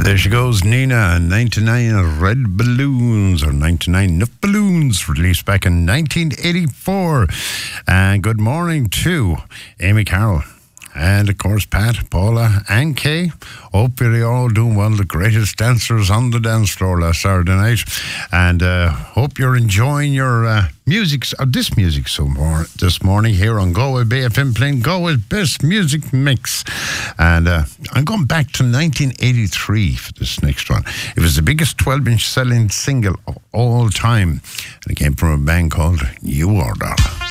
There she goes, Nina, 99 Red Balloons, or 99 Nuff Balloons, released back in 1984. And good morning to Amy Carroll. And of course, Pat, Paula, and Kay. Hope you're all doing well. The greatest dancers on the dance floor last Saturday night. And hope you're enjoying your music, this music this morning here on Galway Bay FM, playing Galway's best music mix. And I'm going back to 1983 for this next one. It was the biggest 12-inch selling single of all time. And it came from a band called New Order.